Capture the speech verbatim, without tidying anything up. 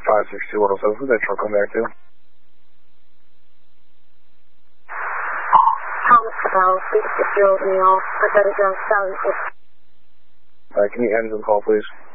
five six two one oh seven, who's that truck come back to? Thomas Cabell, three six zero Neil, I got it down seven six. Alright, can you end the call, please?